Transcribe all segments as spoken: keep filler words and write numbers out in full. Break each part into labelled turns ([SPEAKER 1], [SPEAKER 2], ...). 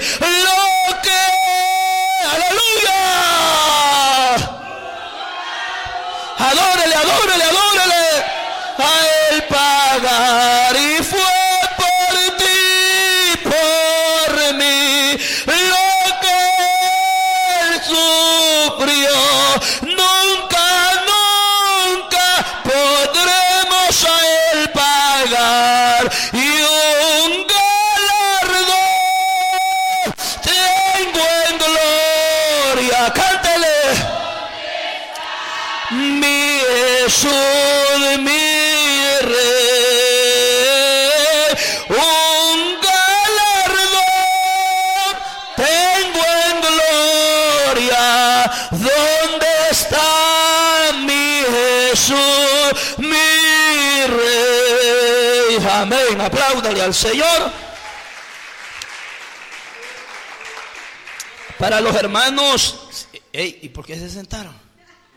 [SPEAKER 1] lo que, aleluya, adórele, adórele, adórele, a él pagar y fue por ti, por mí, lo que él sufrió. Nunca, nunca podremos a él pagar y un galardón tengo en gloria. Cántele. Mi Jesús, mi Rey, un galardón tengo en gloria. ¿Dónde está mi Jesús, mi Rey? Amén. Apláudale al Señor. Para los hermanos, ey, ¿y por qué se sentaron?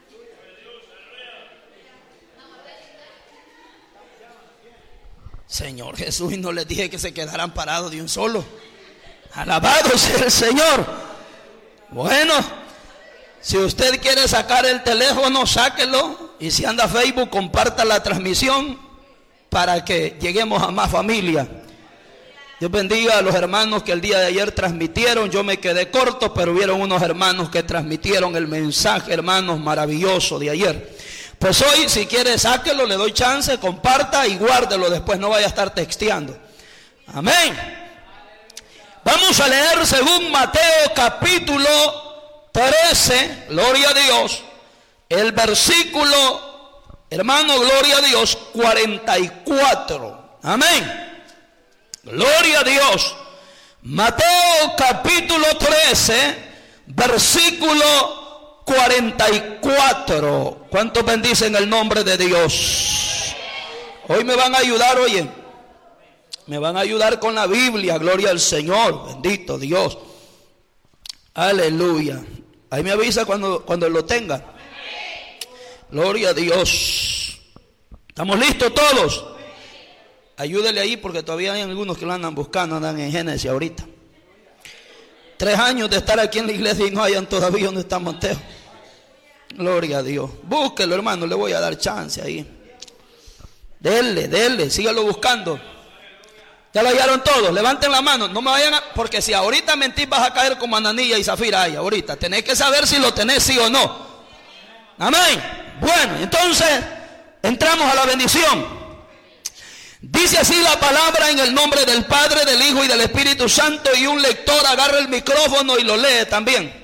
[SPEAKER 1] Señor Jesús, y no les dije que se quedaran parados de un solo. Alabado sea el Señor. Bueno, si usted quiere sacar el teléfono, sáquelo. Y si anda a Facebook, comparta la transmisión para que lleguemos a más familia. Dios bendiga a los hermanos que el día de ayer transmitieron. Yo me quedé corto, pero hubieron unos hermanos que transmitieron el mensaje, hermanos, maravilloso de ayer. Pues hoy, si quiere, sáquelo, le doy chance, comparta y guárdelo después, no vaya a estar texteando. Amén. Vamos a leer según Mateo capítulo trece, gloria a Dios, el versículo, hermano, gloria a Dios, cuarenta y cuatro. Amén. Gloria a Dios. Mateo capítulo trece, versículo cuarenta y cuatro. ¿Cuántos bendicen el nombre de Dios? Hoy me van a ayudar, oye. Me van a ayudar con la Biblia. Gloria al Señor. Bendito Dios. Aleluya. Ahí me avisa cuando, cuando lo tenga. Gloria a Dios. ¿Estamos listos todos? Ayúdele ahí porque todavía hay algunos que lo andan buscando. Andan en Génesis ahorita. Tres años de estar aquí en la iglesia y no hayan todavía donde está Mateo. Gloria a Dios. Búsquelo, hermano, le voy a dar chance ahí. Dele, dele, sígalo buscando. Ya lo hallaron todos, levanten la mano. No me vayan a, porque si ahorita mentís vas a caer como Ananía y Zafira ahí ahorita. Tenés que saber si lo tenés sí o no. Amén. Bueno, entonces entramos a la bendición. Dice así la palabra en el nombre del Padre, del Hijo y del Espíritu Santo. Y un lector agarra el micrófono y lo lee también.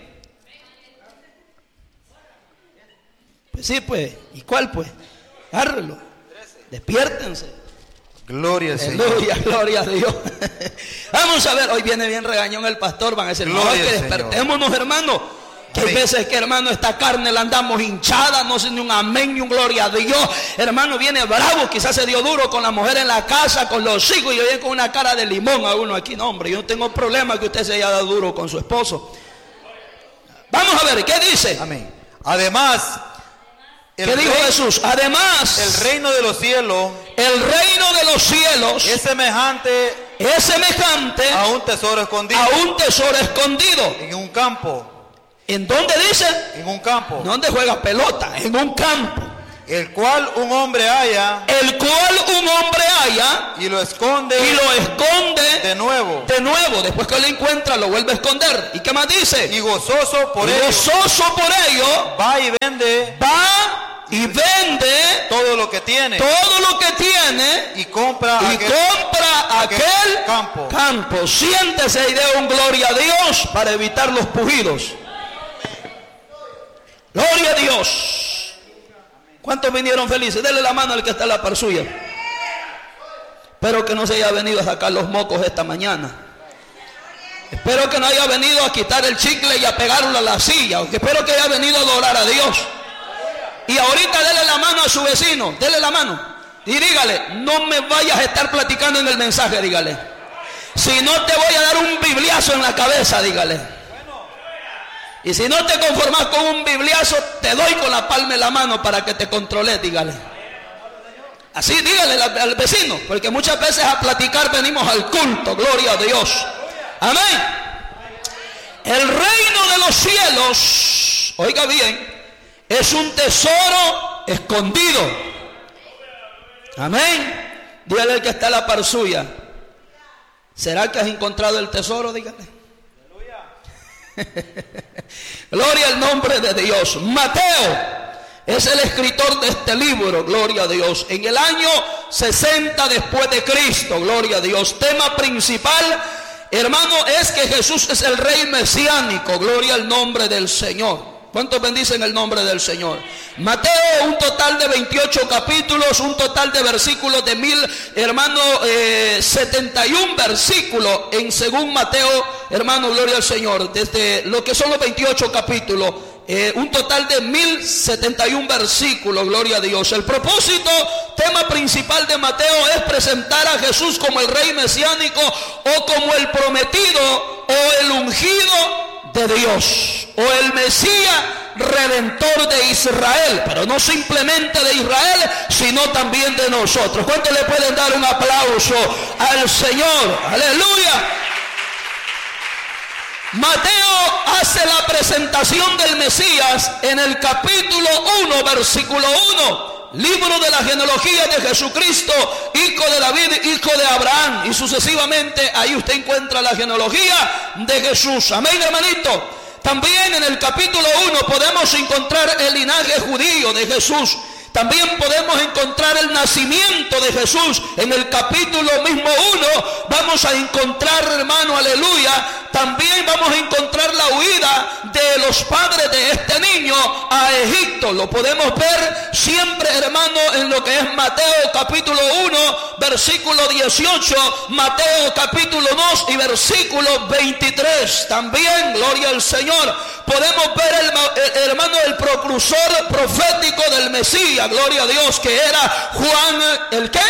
[SPEAKER 1] Pues sí, pues. ¿Y cuál, pues? Agárrelo. Despiértense.
[SPEAKER 2] Gloria al Señor.
[SPEAKER 1] Aleluya, gloria a Dios. Vamos a ver, hoy viene bien regañón el pastor. Van a decir, no, que despertémonos, hermano. Que hay veces que, hermano, esta carne la andamos hinchada, no sé ni un amén ni un gloria a Dios. Hermano, viene bravo, quizás se dio duro con la mujer en la casa, con los hijos, y viene con una cara de limón a uno aquí. No, hombre, yo no tengo problema que usted se haya dado duro con su esposo. Vamos a ver, ¿qué dice?
[SPEAKER 2] Amén. Además,
[SPEAKER 1] el ¿qué dijo rey, Jesús? Además,
[SPEAKER 2] el reino de los cielos,
[SPEAKER 1] el reino de los cielos
[SPEAKER 2] es semejante,
[SPEAKER 1] es semejante
[SPEAKER 2] a un tesoro escondido,
[SPEAKER 1] a un tesoro escondido
[SPEAKER 2] en un campo.
[SPEAKER 1] ¿En dónde dice?
[SPEAKER 2] En un campo.
[SPEAKER 1] ¿Dónde juega pelota? En un campo.
[SPEAKER 2] El cual un hombre halla.
[SPEAKER 1] El cual un hombre halla.
[SPEAKER 2] Y lo esconde.
[SPEAKER 1] Y lo esconde.
[SPEAKER 2] De nuevo.
[SPEAKER 1] De nuevo. Después que lo encuentra, lo vuelve a esconder. ¿Y qué más dice?
[SPEAKER 2] Y gozoso por ello.
[SPEAKER 1] Gozoso por ello.
[SPEAKER 2] Va y vende.
[SPEAKER 1] Va y vende.
[SPEAKER 2] Todo lo que tiene.
[SPEAKER 1] Todo lo que tiene.
[SPEAKER 2] Y compra.
[SPEAKER 1] Y
[SPEAKER 2] aquel,
[SPEAKER 1] compra aquel, aquel
[SPEAKER 2] campo.
[SPEAKER 1] campo. Siéntese y dé un gloria a Dios para evitar los pujidos. Gloria a Dios. ¿Cuántos vinieron felices? Dele la mano al que está en la par suya. Espero que no se haya venido a sacar los mocos esta mañana. Espero que no haya venido a quitar el chicle y a pegarlo a la silla. Espero que haya venido a adorar a Dios. Y ahorita dele la mano a su vecino. Dele la mano. Y dígale, no me vayas a estar platicando en el mensaje, dígale. Si no te voy a dar un bibliazo en la cabeza, dígale. Y si no te conformas con un bibliazo, te doy con la palma de la mano para que te controles, dígale. Así dígale al vecino, porque muchas veces a platicar venimos al culto, gloria a Dios. Amén. El reino de los cielos, oiga bien, es un tesoro escondido. Amén. Dígale al que está a la par suya: ¿será que has encontrado el tesoro? Dígale. Gloria al nombre de Dios. Mateo es el escritor de este libro, gloria a Dios, en el año sesenta después de Cristo, gloria a Dios. Tema principal, hermano, es que Jesús es el rey mesiánico, gloria al nombre del Señor. ¿Cuántos bendicen el nombre del Señor? Mateo, un total de veintiocho capítulos, un total de versículos de mil, hermano, eh, setenta y un versículos en según Mateo, hermano, gloria al Señor, desde lo que son los veintiocho capítulos, eh, un total de mil setenta y un versículos, gloria a Dios. El propósito, tema principal de Mateo es presentar a Jesús como el rey mesiánico o como el prometido o el ungido de Dios, o el Mesías redentor de Israel, pero no simplemente de Israel, sino también de nosotros. ¿Cuántos le pueden dar un aplauso al Señor? Aleluya. Mateo hace la presentación del Mesías en el capítulo uno, versículo uno. Libro de la genealogía de Jesucristo, hijo de David, hijo de Abraham, y sucesivamente ahí usted encuentra la genealogía de Jesús. Amén, hermanito. También en el capítulo uno podemos encontrar el linaje judío de Jesús. También podemos encontrar el nacimiento de Jesús. En el capítulo mismo uno vamos a encontrar, hermano, aleluya, también vamos a encontrar la huida de los padres de este niño a Egipto. Lo podemos ver siempre, hermano, en lo que es Mateo capítulo uno, versículo dieciocho, Mateo capítulo dos y versículo veintitrés. También, gloria al Señor, podemos ver el, el hermano, el precursor profético del Mesías, gloria a Dios, que era Juan, ¿el qué?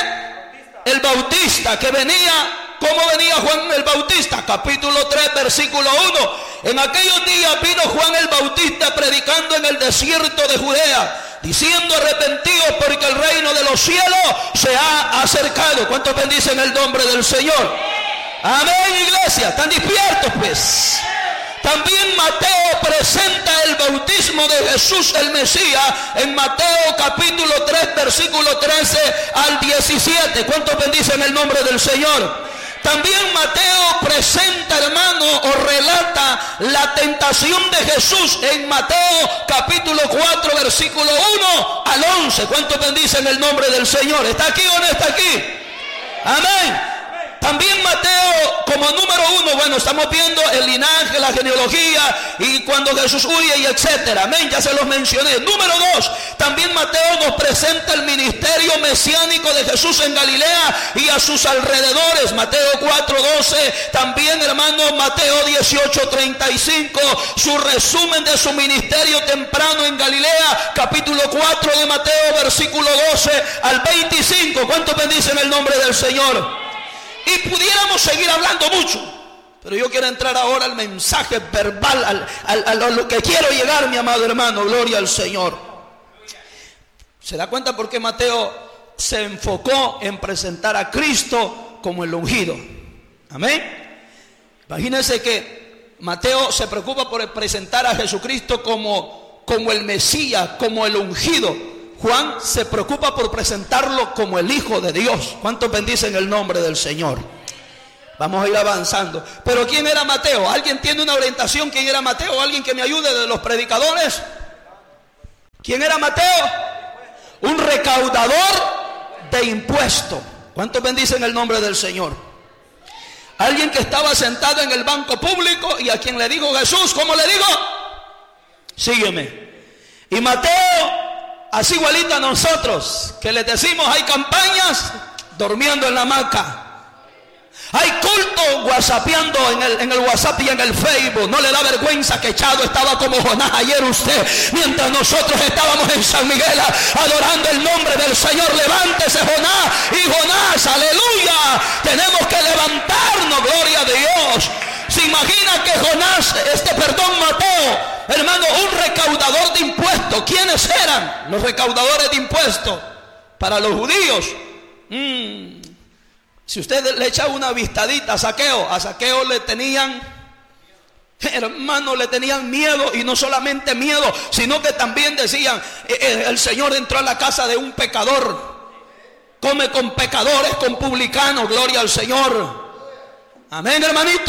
[SPEAKER 1] El Bautista, que venía. ¿Cómo venía Juan el Bautista? Capítulo tres, versículo uno. En aquellos días vino Juan el Bautista predicando en el desierto de Judea, diciendo: arrepentidos, porque el reino de los cielos se ha acercado. ¿Cuántos bendicen el nombre del Señor? Amén, iglesia. ¿Están despiertos, pues? También Mateo presenta el bautismo de Jesús el Mesías en Mateo capítulo tres, versículo trece al diecisiete. ¿Cuántos bendicen el nombre del Señor? También Mateo presenta, hermano, o relata la tentación de Jesús en Mateo capítulo cuatro, versículo uno al once. ¿Cuántos bendicen el nombre del Señor? ¿Está aquí o no está aquí? Amén. También Mateo, como número uno, bueno, estamos viendo el linaje, la genealogía y cuando Jesús huye y etcétera. Amén, ya se los mencioné. Número dos, también Mateo nos presenta el ministerio mesiánico de Jesús en Galilea y a sus alrededores. Mateo cuatro, doce, también, hermano, Mateo dieciocho, treinta y cinco, su resumen de su ministerio temprano en Galilea, capítulo cuatro de Mateo, versículo doce al veinticinco. ¿Cuántos bendicen el nombre del Señor? Y pudiéramos seguir hablando mucho, pero yo quiero entrar ahora al mensaje verbal, al, al, al, a lo que quiero llegar, mi amado hermano. Gloria al Señor. ¿Se da cuenta por qué Mateo se enfocó en presentar a Cristo como el ungido? Amén. Imagínense que Mateo se preocupa por presentar a Jesucristo como, como el Mesías, como el ungido. Juan se preocupa por presentarlo como el Hijo de Dios. ¿Cuántos bendicen el nombre del Señor? Vamos a ir avanzando. Pero ¿quién era Mateo? ¿Alguien tiene una orientación? ¿Quién era Mateo? ¿Alguien que me ayude de los predicadores? ¿Quién era Mateo? Un recaudador de impuestos. ¿Cuántos bendicen el nombre del Señor? Alguien que estaba sentado en el banco público y a quien le dijo Jesús, ¿cómo le dijo? Sígueme. Y Mateo, así igualito a nosotros, que les decimos hay campañas durmiendo en la hamaca. Hay culto whatsappeando en el, en el WhatsApp y en el Facebook. No le da vergüenza que echado estaba como Jonás ayer usted, mientras nosotros estábamos en San Miguel adorando el nombre del Señor. Levántese Jonás y Jonás, aleluya. Tenemos que levantarnos, gloria a Dios. ¿Se imagina que Jonás, este perdón Mateo, hermano, un recaudador de impuestos? ¿Quiénes eran los recaudadores de impuestos para los judíos? Mm. Si usted le echa una vistadita a Zaqueo, a Zaqueo le tenían Hermanos, le tenían miedo, y no solamente miedo, sino que también decían, el Señor entró a la casa de un pecador, come con pecadores, con publicanos, gloria al Señor. Amén, hermanito.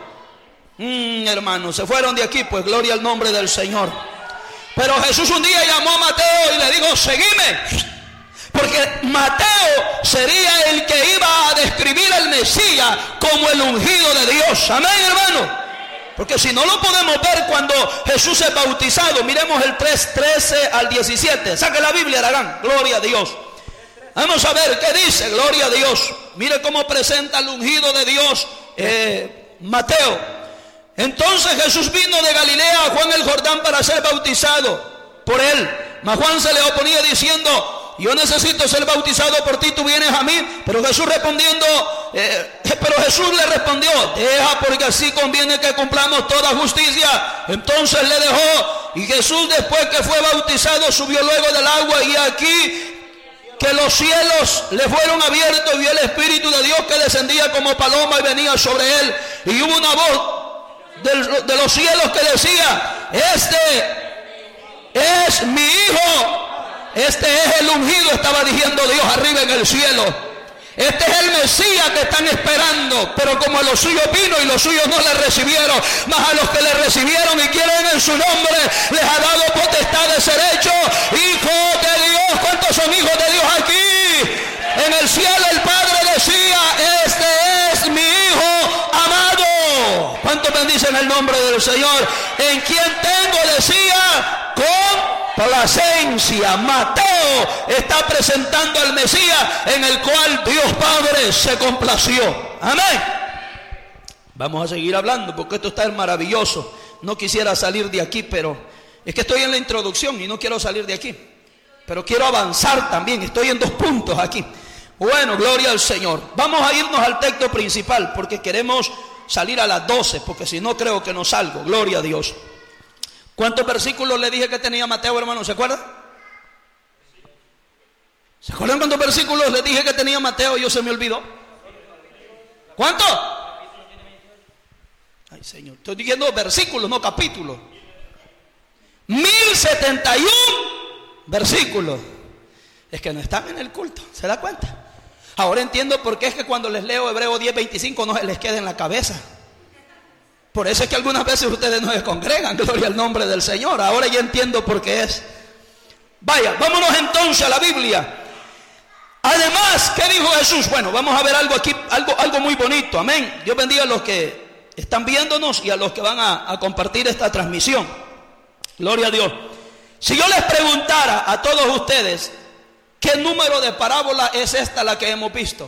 [SPEAKER 1] Mm, hermanos, se fueron de aquí, pues gloria al nombre del Señor. Pero Jesús un día llamó a Mateo y le dijo, seguime. Porque Mateo sería el que iba a describir al Mesías como el ungido de Dios. Amén, hermano. Porque si no lo podemos ver cuando Jesús es bautizado. Miremos el tres, trece al diecisiete. Saque la Biblia, Aragán. Gloria a Dios. Vamos a ver qué dice. Gloria a Dios. Mire cómo presenta al ungido de Dios eh, Mateo. Entonces Jesús vino de Galilea a Juan el Jordán para ser bautizado por él. Mas Juan se le oponía diciendo, yo necesito ser bautizado por ti, tú vienes a mí. Pero Jesús respondiendo, eh, pero Jesús le respondió, deja, porque así conviene que cumplamos toda justicia. Entonces le dejó, y Jesús, después que fue bautizado, subió luego del agua, y aquí que los cielos le fueron abiertos, y vio el Espíritu de Dios que descendía como paloma y venía sobre él. Y hubo una voz de, de los cielos que decía, este es mi Hijo, este es el ungido, estaba diciendo Dios arriba en el cielo. Este es el Mesías que están esperando. Pero como a los suyos vino y los suyos no le recibieron, mas a los que le recibieron y quieren en su nombre, les ha dado potestad de ser hechos hijos de Dios. ¿Cuántos son hijos de Dios aquí? En el cielo el Padre decía, este es mi Hijo amado. ¿Cuántos bendicen el nombre del Señor? En quien tengo, decía, con placencia. Mateo está presentando al Mesías en el cual Dios Padre se complació. Amén. Vamos a seguir hablando porque esto está maravilloso. No quisiera salir de aquí, pero es que estoy en la introducción y no quiero salir de aquí. Pero quiero avanzar también. Estoy en dos puntos aquí. Bueno, gloria al Señor. Vamos a irnos al texto principal porque queremos salir a las doce, porque si no creo que no salgo. Gloria a Dios. ¿Cuántos versículos le dije que tenía Mateo, hermano? ¿Se acuerdan? ¿Se acuerdan cuántos versículos le dije que tenía Mateo? Yo se me olvidó. ¿Cuántos? Ay, Señor, estoy diciendo versículos, no capítulos. Mil setenta y un versículos. Es que no están en el culto, ¿se da cuenta? Ahora entiendo por qué es que cuando les leo Hebreo diez veinticinco no se les queda en la cabeza. Por eso es que algunas veces ustedes no se congregan, gloria al nombre del Señor. Ahora ya entiendo por qué es. Vaya, vámonos entonces a la Biblia. Además, ¿qué dijo Jesús? Bueno, vamos a ver algo aquí, algo, algo muy bonito, amén. Dios bendiga a los que están viéndonos y a los que van a, a compartir esta transmisión. Gloria a Dios. Si yo les preguntara a todos ustedes, ¿qué número de parábola es esta la que hemos visto?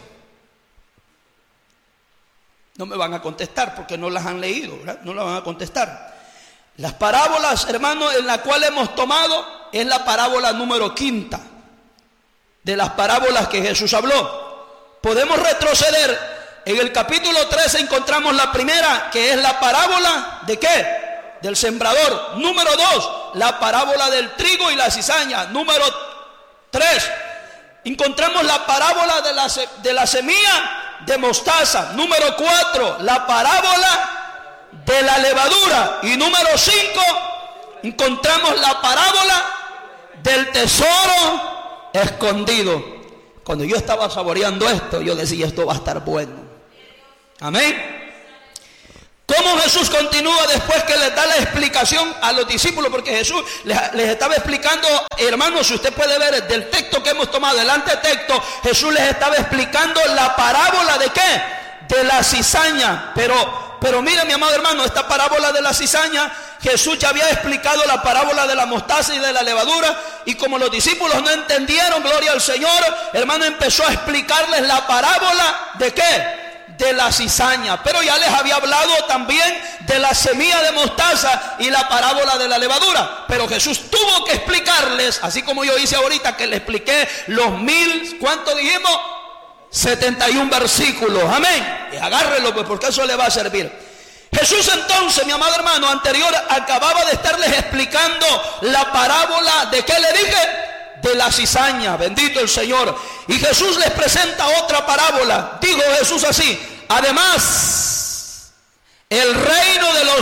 [SPEAKER 1] No me van a contestar porque no las han leído, ¿verdad? No las van a contestar. Las parábolas, hermanos, en la cual hemos tomado es la parábola número quinta de las parábolas que Jesús habló. Podemos retroceder. En el capítulo trece encontramos la primera, que es la parábola ¿de qué? Del sembrador. Número dos, la parábola del trigo y la cizaña. Número tres, encontramos la parábola de la, de la semilla de mostaza. Número cuatro, la parábola de la levadura. Y número cinco, encontramos la parábola del tesoro escondido. Cuando yo estaba saboreando esto, yo decía, esto va a estar bueno. Amén. ¿Cómo Jesús continúa después que les da la explicación a los discípulos? Porque Jesús les, les estaba explicando, hermanos, si usted puede ver del texto que hemos tomado, el antetexto, Jesús les estaba explicando la parábola de ¿qué? De la cizaña. Pero, pero mire, mi amado hermano, esta parábola de la cizaña, Jesús ya había explicado la parábola de la mostaza y de la levadura. Y como los discípulos no entendieron, gloria al Señor, hermano, empezó a explicarles la parábola de ¿qué? De la cizaña. Pero ya les había hablado también de la semilla de mostaza y la parábola de la levadura. Pero Jesús tuvo que explicarles, así como yo hice ahorita que le expliqué los mil, ¿cuánto dijimos? setenta y un versículos. Amén. Y agárrelo pues, porque eso le va a servir. Jesús entonces, mi amado hermano, anterior acababa de estarles explicando la parábola de ¿qué le dije? De la cizaña. Bendito el Señor. Y Jesús les presenta otra parábola. Dijo Jesús así: además, el reino de los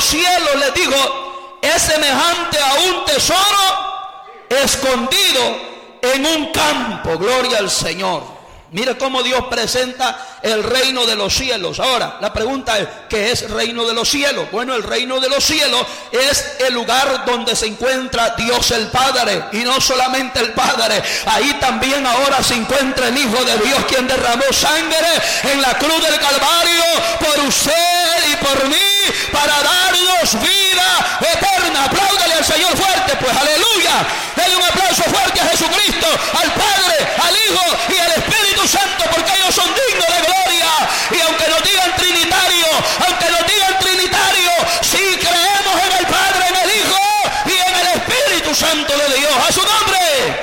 [SPEAKER 1] los cielos, les digo, es semejante a un tesoro escondido en un campo. Gloria al Señor. Mire cómo Dios presenta el reino de los cielos. Ahora, la pregunta es, ¿qué es el reino de los cielos? Bueno, el reino de los cielos es el lugar donde se encuentra Dios el Padre. Y no solamente el Padre, ahí también ahora se encuentra el Hijo de Dios, quien derramó sangre en la cruz del Calvario por usted y por mí, para darnos vida eterna. Apláudale al Señor fuerte, pues, aleluya. Denle un aplauso fuerte a Jesucristo, al Padre, al Hijo y al Espíritu Santo, porque ellos son dignos de gloria. Y aunque nos digan trinitario, aunque nos digan trinitario, si creemos en el Padre, en el Hijo y en el Espíritu Santo de Dios. ¡A su nombre!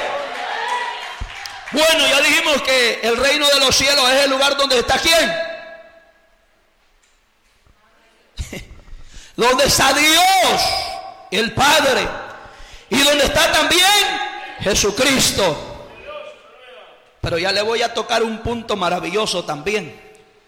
[SPEAKER 1] Bueno, ya dijimos que el reino de los cielos es el lugar donde está ¿quién? Donde está Dios, el Padre, y donde está también Jesucristo. Pero ya le voy a tocar un punto maravilloso también,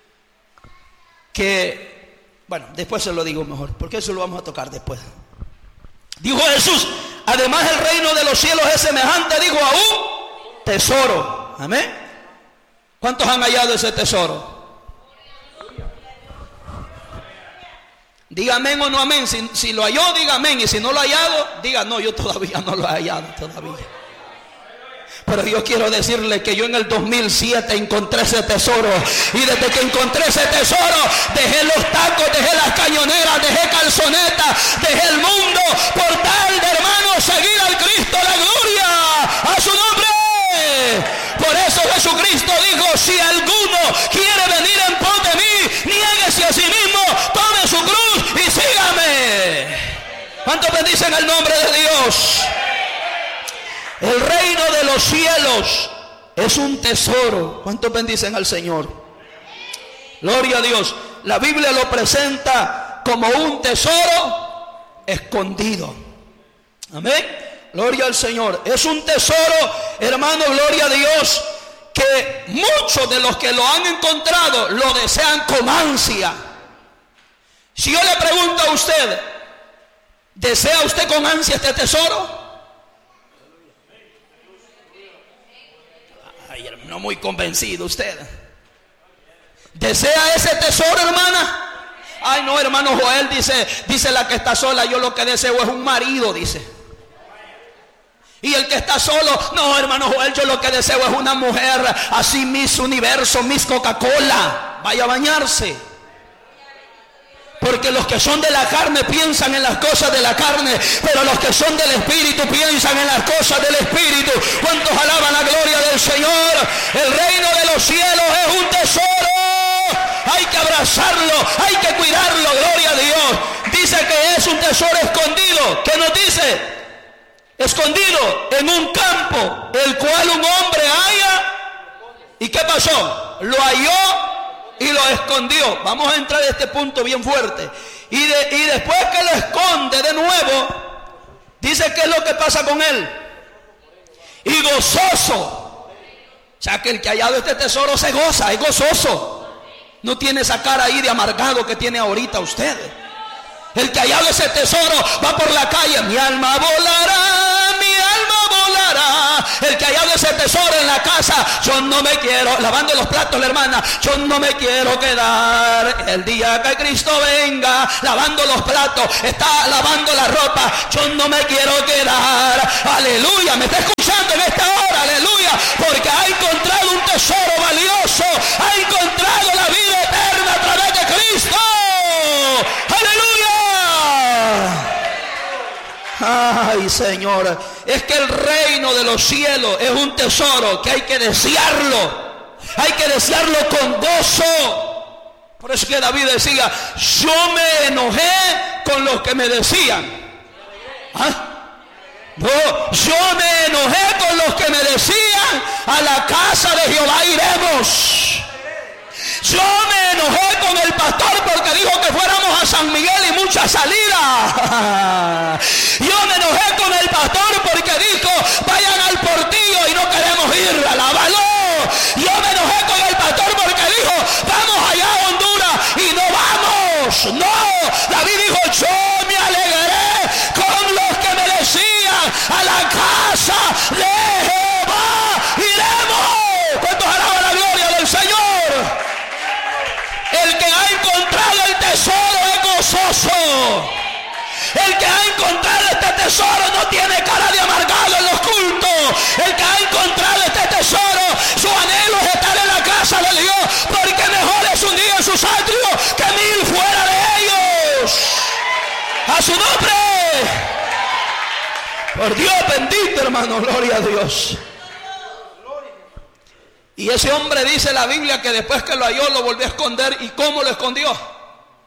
[SPEAKER 1] que, bueno, después se lo digo mejor, porque eso lo vamos a tocar después. Dijo Jesús, además el reino de los cielos es semejante, dijo, a un tesoro. Amén. ¿Cuántos han hallado ese tesoro? Diga amén o no amén. Si, si lo halló, diga amén. Y si no lo ha hallado, diga no, yo todavía no lo he hallado todavía. Pero yo quiero decirle que yo en el dos mil siete encontré ese tesoro. Y desde que encontré ese tesoro, dejé los tacos, dejé las cañoneras, dejé calzonetas, dejé el mundo, por tal de, hermanos, seguir al Cristo la gloria. ¡A su nombre! Por eso Jesucristo dijo, si alguno quiere venir en pos de mí, niéguese a sí mismo, tome su cruz y sígame. ¿Cuántos bendicen el nombre de Dios? El reino de los cielos es un tesoro. ¿Cuántos bendicen al Señor? Gloria a Dios. La Biblia lo presenta como un tesoro escondido. Amén. Gloria al Señor. Es un tesoro, hermano, gloria a Dios, que muchos de los que lo han encontrado lo desean con ansia. Si yo le pregunto a usted, ¿desea usted con ansia este tesoro? Ay, no muy convencido usted. ¿Desea ese tesoro, hermana? Ay, no, hermano Joel, dice, dice la que está sola, yo lo que deseo es un marido, dice. Y el que está solo, no, hermano Joel, yo lo que deseo es una mujer así, Miss Universo, Miss Coca-Cola. Vaya a bañarse. Porque los que son de la carne piensan en las cosas de la carne, pero los que son del Espíritu piensan en las cosas del Espíritu. ¿Cuántos alaban la gloria del Señor? El reino de los cielos es un tesoro. Hay que abrazarlo, hay que cuidarlo, gloria a Dios. Dice que es un tesoro escondido. ¿Qué nos dice? Escondido en un campo, el cual un hombre halla. ¿Y qué pasó? Lo halló y lo escondió. Vamos a entrar a este punto bien fuerte. Y, de, y después que lo esconde de nuevo, dice qué es lo que pasa con él. Y gozoso. O sea que el que ha hallado este tesoro se goza, es gozoso. No tiene esa cara ahí de amargado que tiene ahorita usted. El que ha hallado ese tesoro va por la calle, mi alma volará, mi alma volará. El que ha hallado ese tesoro en la casa, yo no me quiero, lavando los platos la hermana, yo no me quiero quedar. El día que Cristo venga, lavando los platos, está lavando la ropa, yo no me quiero quedar. Aleluya, me está escuchando en esta hora, aleluya, porque ha encontrado un tesoro valioso, ha encontrado la vida eterna a través de Cristo. Aleluya. Ay, Señor, es que el reino de los cielos es un tesoro que hay que desearlo, hay que desearlo con gozo. Por eso que David decía, yo me enojé con los que me decían, ¿ah? No, yo me enojé con los que me decían, a la casa de Jehová iremos. Yo me enojé con el pastor porque dijo que fuéramos a San Miguel y mucha salida. Yo me enojé con el pastor porque dijo, vayan al Portillo y no queremos ir, alábalo. Yo me enojé con el pastor porque dijo, vamos allá a Honduras y no vamos. No, David dijo, yo me alegraré con los que me decían, a la casa de Jehová iremos. ¿Cuántos alaban la gloria del Señor? El que ha encontrado el tesoro es gozoso. El que ha encontrado este tesoro no tiene cara de amargado en los cultos. El que ha encontrado este tesoro, su anhelo es estar en la casa de Dios, porque mejor es un día en sus atrios que mil fuera de ellos. A su nombre. Por Dios bendito, hermano, gloria a Dios. Y ese hombre, dice la Biblia, que después que lo halló lo volvió a esconder. ¿Y cómo lo escondió?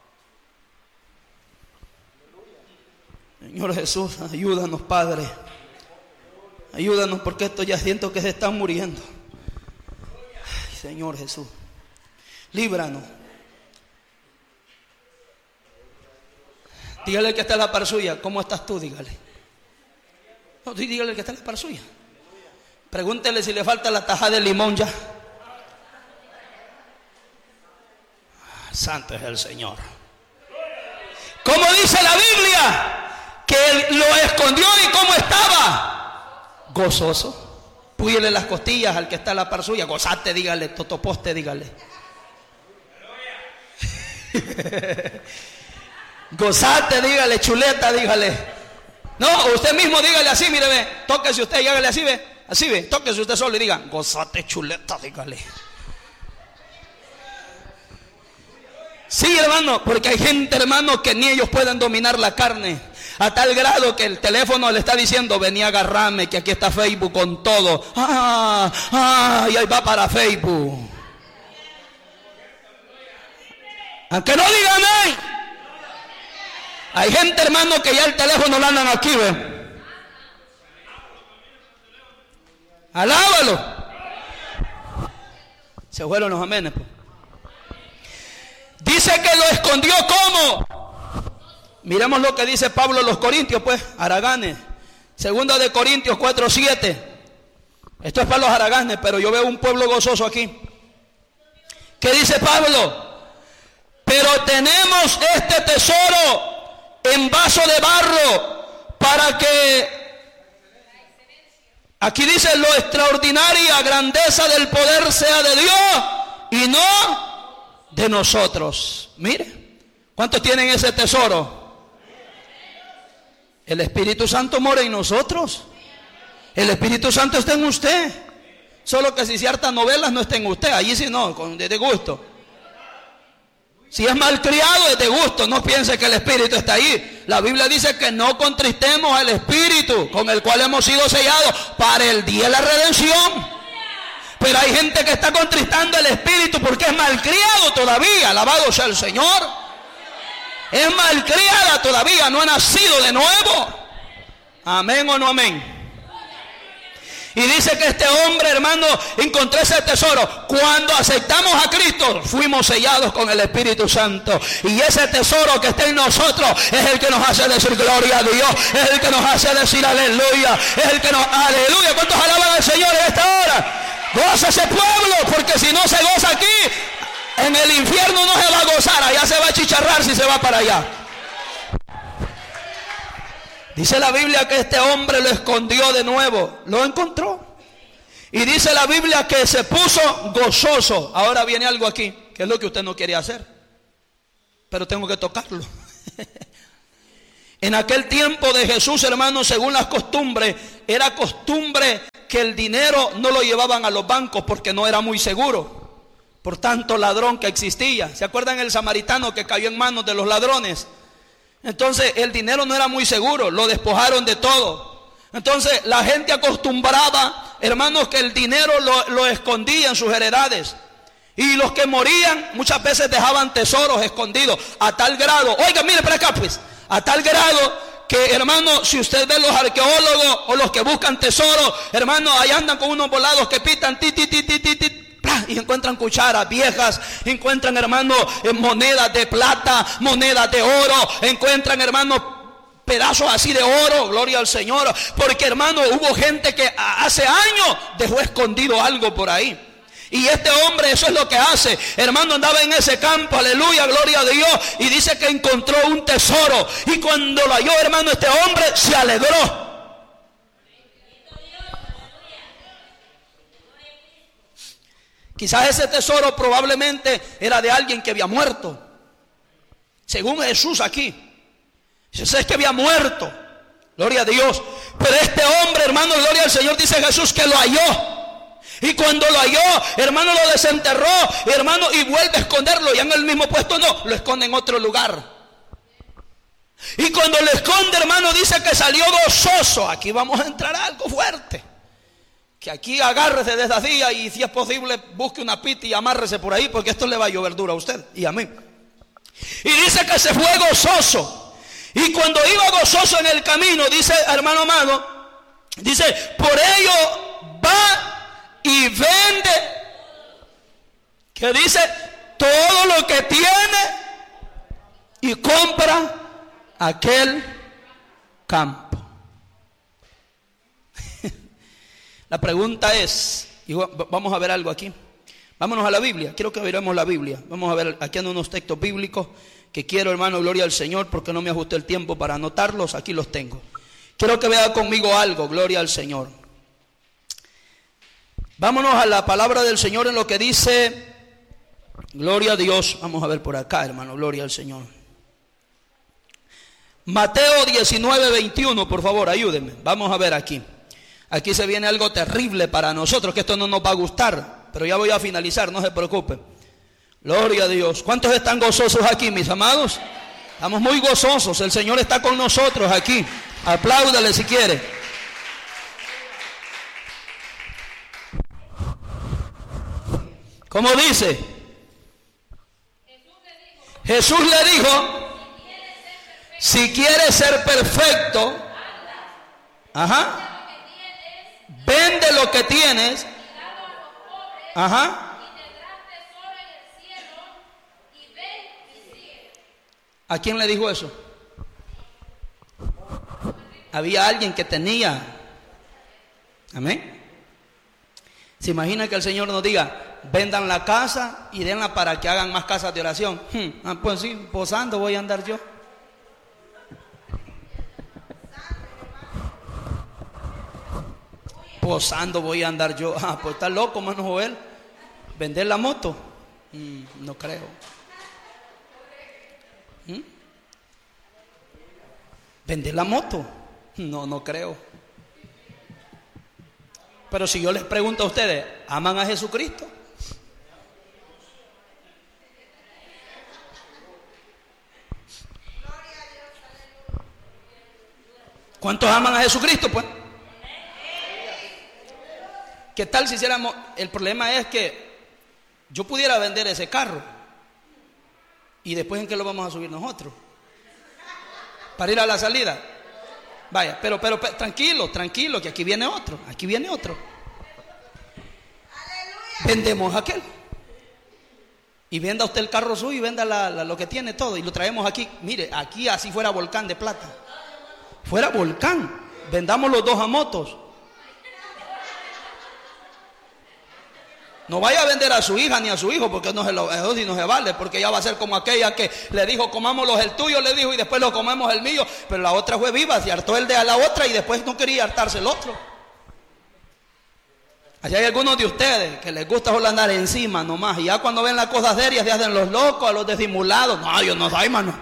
[SPEAKER 1] Señor Jesús, ayúdanos, Padre. Ayúdanos, porque esto ya siento que se están muriendo. Ay, Señor Jesús, líbranos. Dígale que está en la par suya, ¿cómo estás tú? Dígale. No, dígale que está en la par suya. Pregúntele si le falta la taja de limón ya. Santo es el Señor. ¿Cómo dice la Biblia? Que él lo escondió. ¿Y cómo estaba? Gozoso. Púyele las costillas al que está en la par suya. Gozate, dígale. Totoposte, dígale. Gozate, dígale. Chuleta, dígale. No, usted mismo dígale así, mire, ve. Tóquese usted y hágale así, ve. Así, ve. Tóquese usted solo y diga, gozate, chuleta, dígale. Sí, hermano, porque hay gente, hermano, que ni ellos pueden dominar la carne. A tal grado que el teléfono le está diciendo, vení a agarrarme, que aquí está Facebook con todo. Ah, ah, y ahí va para Facebook. Aunque no digan ahí. Hay gente, hermano, que ya el teléfono lo andan aquí, ve. Alábalo. Se fueron los amenes, pues. Dice que lo escondió ¿cómo? Miremos lo que dice Pablo a los Corintios, pues, haraganes. Segunda de Corintios cuatro siete. Esto es para los haraganes, pero yo veo un pueblo gozoso aquí. ¿Qué dice Pablo? Pero tenemos este tesoro en vaso de barro para que, aquí dice, lo extraordinaria grandeza del poder sea de Dios y no de nosotros. Mire, ¿cuántos tienen ese tesoro? El Espíritu Santo mora en nosotros. El Espíritu Santo está en usted. Solo que si ciertas novelas no está en usted. Allí sí no, con, de, de gusto. Si es malcriado, es de gusto. No piense que el Espíritu está ahí. La Biblia dice que no contristemos al Espíritu con el cual hemos sido sellados para el día de la redención. Pero hay gente que está contristando el Espíritu porque es malcriado todavía. Alabado sea el Señor. Es malcriada todavía, no ha nacido de nuevo. Amén o no amén. Y dice que este hombre, hermano, encontró ese tesoro. Cuando aceptamos a Cristo, fuimos sellados con el Espíritu Santo. Y ese tesoro que está en nosotros es el que nos hace decir gloria a Dios. Es el que nos hace decir aleluya. Es el que nos... Aleluya. ¿Cuántos alaban al Señor en esta hora? Goza ese pueblo, porque si no se goza aquí, en el infierno no se va a gozar. Allá se va a chicharrar si se va para allá. Dice la Biblia que este hombre lo escondió de nuevo. Lo encontró. Y dice la Biblia que se puso gozoso. Ahora viene algo aquí, que es lo que usted no quiere hacer, pero tengo que tocarlo. En aquel tiempo de Jesús, hermanos, según las costumbres, era costumbre que el dinero no lo llevaban a los bancos porque no era muy seguro. Por tanto ladrón que existía. ¿Se acuerdan el samaritano que cayó en manos de los ladrones? Entonces el dinero no era muy seguro, lo despojaron de todo. Entonces la gente acostumbraba, hermanos, que el dinero lo, lo escondía en sus heredades. Y los que morían muchas veces dejaban tesoros escondidos a tal grado. Oiga, mire para acá pues. A tal grado que, hermano, si usted ve los arqueólogos o los que buscan tesoros, hermano, ahí andan con unos volados que pitan ti, ti, ti, ti, ti, ti, y encuentran cucharas viejas, encuentran, hermano, monedas de plata, monedas de oro, encuentran, hermano, pedazos así de oro, gloria al Señor, porque, hermano, hubo gente que hace años dejó escondido algo por ahí. Y este hombre eso es lo que hace. Hermano, andaba en ese campo, aleluya, gloria a Dios. Y dice que encontró un tesoro. Y cuando lo halló, hermano, este hombre se alegró. Quizás ese tesoro probablemente era de alguien que había muerto. Según Jesús aquí. Dice, es que había muerto. Gloria a Dios. Pero este hombre, hermano, gloria al Señor, dice Jesús que lo halló. Y cuando lo halló, hermano, lo desenterró, hermano, y vuelve a esconderlo. Ya en el mismo puesto no, lo esconde en otro lugar. Y cuando lo esconde, hermano, dice que salió gozoso. Aquí vamos a entrar a algo fuerte. Que aquí agárrese de esas días y si es posible busque una pita y amárrese por ahí, porque esto le va a llover duro a usted y a mí. Y dice que se fue gozoso. Y cuando iba gozoso en el camino, dice, hermano amado, dice, por ello va y vende, que dice, todo lo que tiene y compra aquel campo. La pregunta es, y vamos a ver algo aquí. Vámonos a la Biblia. Quiero que veamos la Biblia. Vamos a ver aquí en unos textos bíblicos que quiero, hermano, gloria al Señor, porque no me ajusté el tiempo para anotarlos. Aquí los tengo. Quiero que vea conmigo algo, gloria al Señor. Vámonos a la palabra del Señor en lo que dice, gloria a Dios. Vamos a ver por acá, hermano, gloria al Señor. Mateo diecinueve, veintiuno, por favor, ayúdenme. Vamos a ver aquí. Aquí se viene algo terrible para nosotros, que esto no nos va a gustar, pero ya voy a finalizar, no se preocupe. Gloria a Dios. ¿Cuántos están gozosos aquí, mis amados? Estamos muy gozosos, el Señor está con nosotros aquí. Apláudale si quiere. ¿Cómo dice? Jesús le dijo, si quieres ser perfecto, ajá, vende lo que tienes, ajá, ¿a quién le dijo eso? Había alguien que tenía. Amén. ¿Se imagina que el Señor nos diga, vendan la casa y denla para que hagan más casas de oración? Hmm, ah, pues sí, posando voy a andar yo. Posando voy a andar yo. Ah, pues está loco, mano Joel. ¿Vender la moto? Mm, no creo. ¿Mm? ¿Vender la moto? No, no creo. Pero si yo les pregunto a ustedes, ¿aman a Jesucristo? ¿Cuántos aman a Jesucristo, pues? ¿Qué tal si hiciéramos? El problema es que yo pudiera vender ese carro y después ¿en qué lo vamos a subir nosotros? Para ir a la salida. Vaya, pero, pero, pero tranquilo, tranquilo, que aquí viene otro, aquí viene otro. Vendemos aquel. Y venda usted el carro suyo y venda la, la, lo que tiene todo y lo traemos aquí. Mire, aquí así fuera volcán de plata. Fuera volcán. Vendamos los dos a motos. No vaya a vender a su hija ni a su hijo, porque no se lo eso sí no se vale, porque ella va a ser como aquella que le dijo, comámoslos el tuyo, le dijo, y después lo comemos el mío. Pero la otra fue viva, se hartó el de a la otra y después no quería hartarse el otro. Allá hay algunos de ustedes que les gusta solo andar encima nomás, y ya cuando ven las cosas serias se hacen los locos, a los disimulados. No, yo no soy, mano.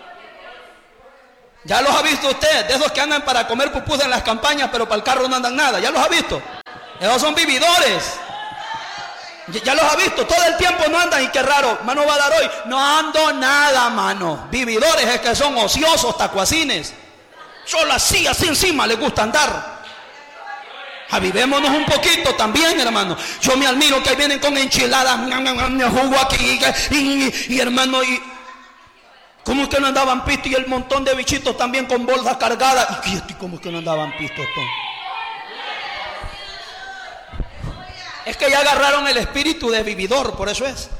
[SPEAKER 1] Ya los ha visto usted, de esos que andan para comer pupusas en las campañas, pero para el carro no andan nada. Ya los ha visto. Esos son vividores. Ya los ha visto, todo el tiempo no andan y qué raro, mano va a dar hoy, no ando nada, mano. Vividores es que son ociosos, tacuacines. Solo así, así encima les gusta andar. Avivémonos un poquito también, hermano. Yo me admiro que vienen con enchiladas, me jugo aquí, y, y, y hermano, y ¿cómo es que no andaban pistos? Y el montón de bichitos también con bolsas cargadas. ¿Y cómo es que no andaban pistos? Tom? Es que ya agarraron el espíritu de vividor, por eso es.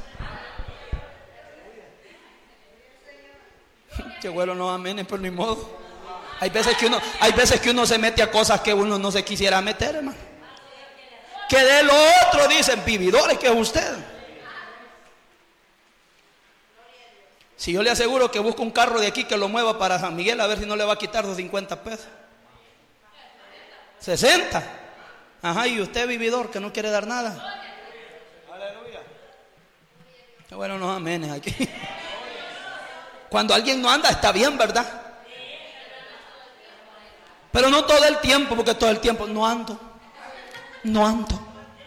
[SPEAKER 1] Qué bueno, no amén, por ni modo. Hay veces que uno, hay veces que uno se mete a cosas que uno no se quisiera meter, hermano. que de lo otro, dicen, vividores que es usted. Si yo le aseguro que busco un carro de aquí que lo mueva para San Miguel, a ver si no le va a quitar los cincuenta pesos. sesenta. Ajá, y usted vividor que no quiere dar nada. Aleluya. Qué bueno los amenes aquí. Cuando alguien no anda está bien, ¿verdad? Pero no todo el tiempo, porque todo el tiempo no ando. No ando.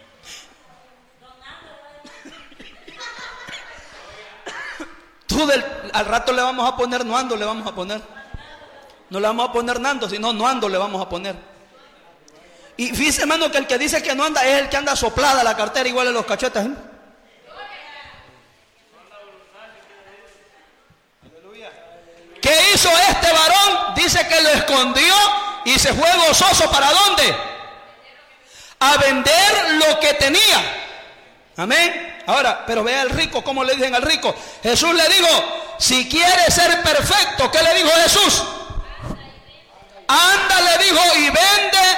[SPEAKER 1] Tú del, al rato le vamos a poner no ando, le vamos a poner. No le vamos a poner nando, sino no ando le vamos a poner. Y fíjese, hermano, que el que dice que no anda es el que anda soplada la cartera igual en los cachetes, ¿eh? ¿Qué hizo este varón? Dice que lo escondió y se fue gozoso. ¿Para dónde? A vender lo que tenía. Amén. Ahora, pero vea al rico, ¿cómo le dicen al rico? Jesús le dijo, si quieres ser perfecto, ¿qué le dijo Jesús? Anda, le dijo, y vende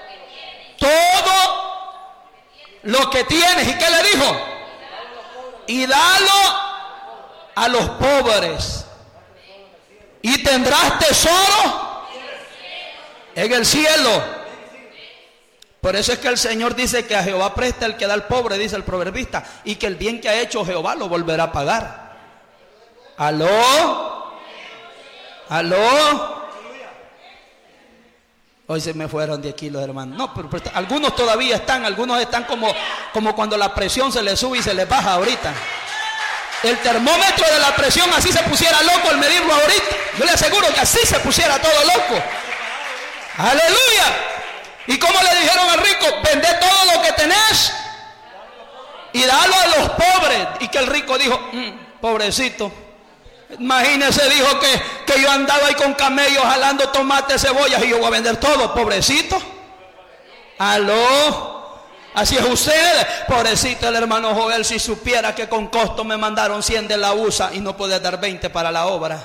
[SPEAKER 1] todo lo que tienes. ¿Y qué le dijo? Y dalo a los pobres. Y tendrás tesoro en el cielo. Por eso es que el Señor dice que a Jehová presta el que da al pobre, dice el proverbista, y que el bien que ha hecho Jehová lo volverá a pagar. ¿Aló? ¿Aló? Hoy se me fueron de aquí los hermanos. No, pero, pero algunos todavía están, algunos están como, como cuando la presión se les sube y se les baja ahorita. El termómetro de la presión así se pusiera loco al medirlo ahorita. Yo le aseguro que así se pusiera todo loco. Aleluya. ¿Y cómo le dijeron al rico? Vende todo lo que tenés y dalo a los pobres. Y que el rico dijo, mmm, pobrecito. Imagínese, dijo que, que yo andaba ahí con camellos jalando tomates, cebollas y yo voy a vender todo, pobrecito. Aló, así es usted. Pobrecito el hermano Joel, si supiera que con costo me mandaron cien de la U S A y no podía dar veinte para la obra.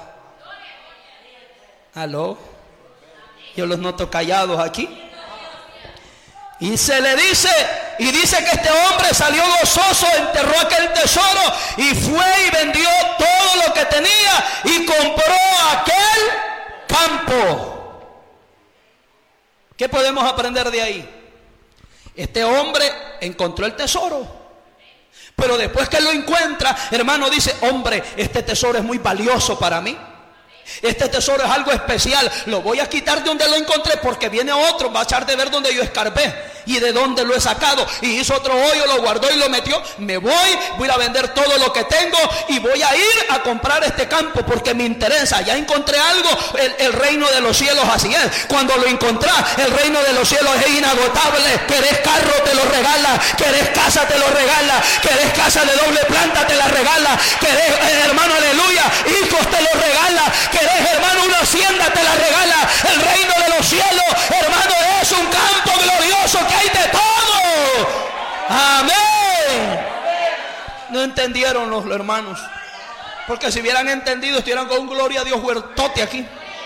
[SPEAKER 1] Aló, yo los noto callados aquí. Y se le dice, y dice que este hombre salió gozoso, enterró aquel tesoro y fue y vendió todo lo que tenía y compró aquel campo. ¿Qué podemos aprender de ahí? Este hombre encontró el tesoro, pero después que lo encuentra, hermano, dice, hombre, este tesoro es muy valioso para mí. Este tesoro es algo especial. Lo voy a quitar de donde lo encontré, porque viene otro, va a echar de ver donde yo escarbé y de donde lo he sacado. Y hizo otro hoyo, lo guardó y lo metió. Me voy, voy a vender todo lo que tengo y voy a ir a comprar este campo porque me interesa. Ya encontré algo. El, el reino de los cielos así es. Cuando lo encontrás, el reino de los cielos es inagotable. Querés carro, te lo regala. Querés casa, te lo regala. Querés casa de doble planta, te la regala. Querés, eh, hermano, aleluya, hijos, te lo regala. Querés, hermano, una hacienda, te la regala. El reino de los cielos, hermano, es un campo glorioso que hay de todo. Amén. No entendieron los hermanos, porque si hubieran entendido, estuvieran con gloria a Dios huertote aquí.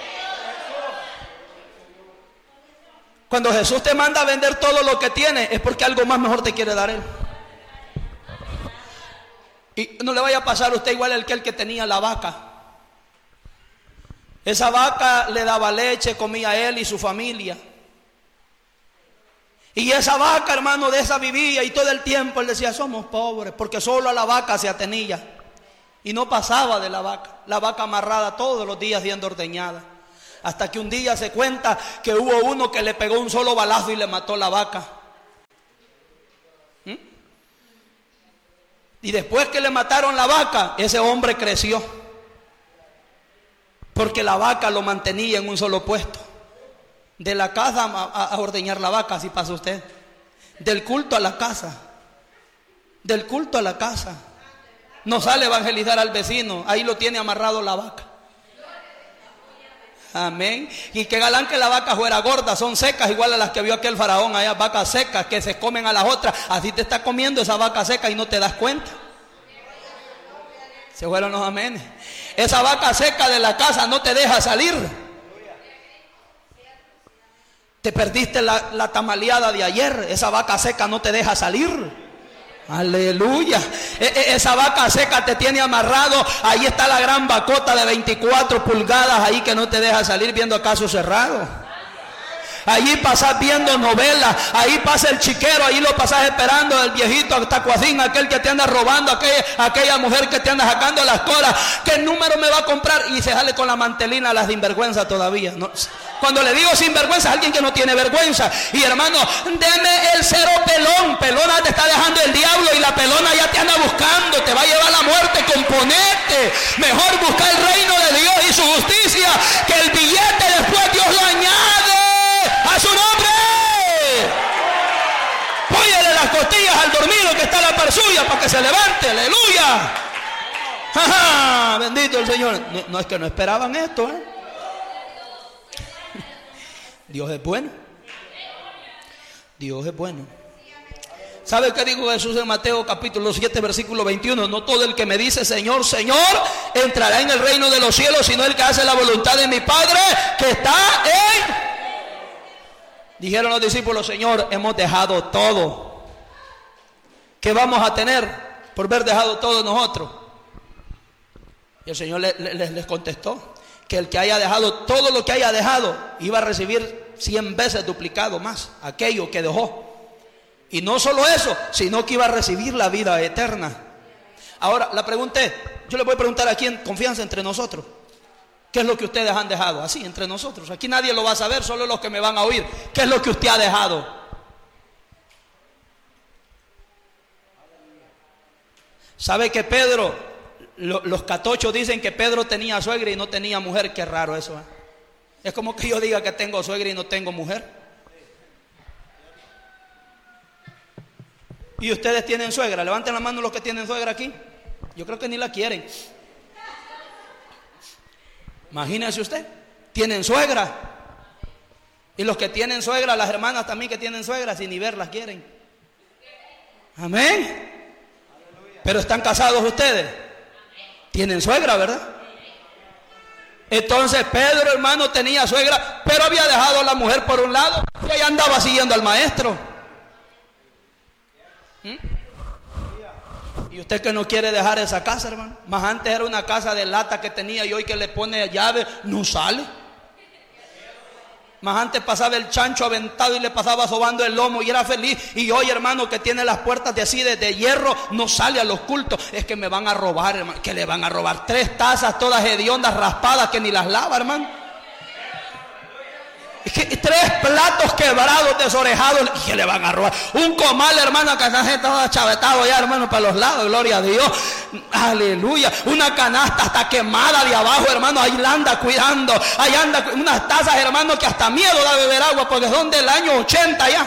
[SPEAKER 1] Cuando Jesús te manda a vender todo lo que tiene, es porque algo más mejor te quiere dar Él. Y no le vaya a pasar a usted igual al que el que tenía la vaca. Esa vaca le daba leche, comía él y su familia. Y esa vaca, hermano, de esa vivía, y todo el tiempo él decía, somos pobres, porque solo a la vaca se atenía. Y no pasaba de la vaca, la vaca amarrada todos los días siendo ordeñada. Hasta que un día se cuenta que hubo uno que le pegó un solo balazo y le mató la vaca. ¿Mm? Y después que le mataron la vaca, ese hombre creció. Porque la vaca lo mantenía en un solo puesto. De la casa a, a, a ordeñar la vaca, así pasa usted. Del culto a la casa. Del culto a la casa. No sale a evangelizar al vecino, ahí lo tiene amarrado la vaca. Amén. Y qué galán que la vaca fuera gorda, son secas igual a las que vio aquel faraón allá, vacas secas que se comen a las otras. Así te está comiendo esa vaca seca y no te das cuenta. Se fueron los amenes. Esa vaca seca de la casa no te deja salir. Te perdiste la, la tamaleada de ayer. Esa vaca seca no te deja salir. Aleluya. E, e, esa vaca seca te tiene amarrado. Ahí está la gran vacota de veinticuatro pulgadas ahí que no te deja salir viendo a caso cerrado. Allí pasas viendo novelas, ahí pasa el chiquero, ahí lo pasas esperando, el viejito tacuacín, aquel que te anda robando, aquella, aquella mujer que te anda sacando las colas. ¿Qué número me va a comprar? Y se sale con la mantelina a las sinvergüenza todavía, ¿no? Cuando le digo sinvergüenza, es alguien que no tiene vergüenza. Y hermano, deme el cero pelón. Pelona te está dejando el diablo y la pelona ya te anda buscando. Te va a llevar la muerte, componente. Mejor buscar el reino de Dios y su justicia, que el billete después Dios lo añade a su nombre. Póyale las costillas al dormido que está a la par suya para que se levante. Aleluya. ¡Ja, ja! Bendito el Señor. No, no es que no esperaban esto, ¿eh? Dios es bueno. Dios es bueno. ¿Sabe qué dijo Jesús en Mateo capítulo siete versículo veintiuno? No todo el que me dice Señor, Señor entrará en el reino de los cielos, sino el que hace la voluntad de mi Padre que está en... Dijeron los discípulos, Señor, hemos dejado todo. ¿Qué vamos a tener por haber dejado todo nosotros? Y el Señor les, les, les contestó que el que haya dejado todo lo que haya dejado iba a recibir cien veces duplicado más aquello que dejó. Y no solo eso, sino que iba a recibir la vida eterna. Ahora, la pregunta es, yo le voy a preguntar aquí en confianza entre nosotros, ¿qué es lo que ustedes han dejado? Así, entre nosotros. Aquí nadie lo va a saber, solo los que me van a oír. ¿Qué es lo que usted ha dejado? ¿Sabe que Pedro, lo, los catochos dicen que Pedro tenía suegra y no tenía mujer? Qué raro eso, ¿eh? Es como que yo diga que tengo suegra y no tengo mujer. ¿Y ustedes tienen suegra? Levanten la mano los que tienen suegra aquí. Yo creo que ni la quieren. Imagínese usted, tienen suegra. Y los que tienen suegra, las hermanas también que tienen suegra, sin ni verlas quieren. Amén. Pero están casados ustedes. Tienen suegra, ¿verdad? Entonces Pedro, hermano, tenía suegra, pero había dejado a la mujer por un lado y ahí andaba siguiendo al maestro. ¿Mm? Y usted que no quiere dejar esa casa, hermano. Más antes era una casa de lata que tenía y hoy que le pone llave, no sale. Más antes pasaba el chancho aventado y le pasaba sobando el lomo y era feliz. Y hoy, hermano, que tiene las puertas de así de, de hierro, no sale a los cultos. Es que me van a robar, hermano. Que le van a robar tres tazas todas hediondas, raspadas, que ni las lava, hermano. Es que tres platos quebrados, desorejados, y que le van a robar. Un comal, hermano, que está todo chavetado ya, hermano, para los lados, gloria a Dios. Aleluya. Una canasta hasta quemada de abajo, hermano, ahí la anda cuidando. Ahí anda unas tazas, hermano, que hasta miedo da beber agua, porque son del año ochenta ya.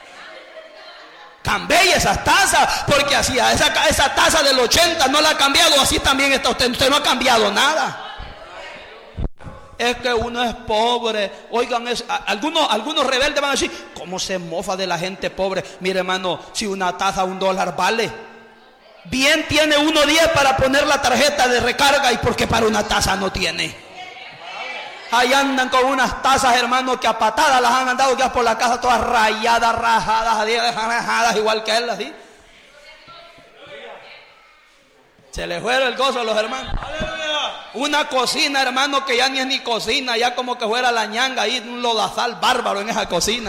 [SPEAKER 1] Cambié esas tazas, porque así, esa, esa taza del ochenta no la ha cambiado, así también está usted. Usted no ha cambiado nada. Es que uno es pobre. Oigan, es, algunos, algunos rebeldes van a decir, ¿cómo se mofa de la gente pobre? Mire, hermano, si una taza un dólar vale, bien tiene uno diez para poner la tarjeta de recarga, y porque para una taza no tiene. Ahí andan con unas tazas, hermano, que a patadas las han andado ya por la casa, todas rayadas, rajadas, rajadas, igual que él, así. Se les fue el gozo a los hermanos. Una cocina, hermano, que ya ni es ni cocina, ya como que fuera la ñanga ahí, un lodazal bárbaro en esa cocina.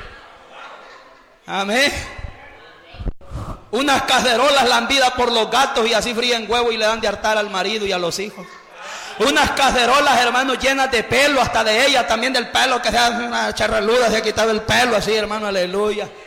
[SPEAKER 1] Amén. Unas cacerolas lambidas por los gatos y así fríen huevo y le dan de hartar al marido y a los hijos. Unas cacerolas, hermano, llenas de pelo, hasta de ella también del pelo, que se hace una charraluda, se ha quitado el pelo así, hermano, aleluya.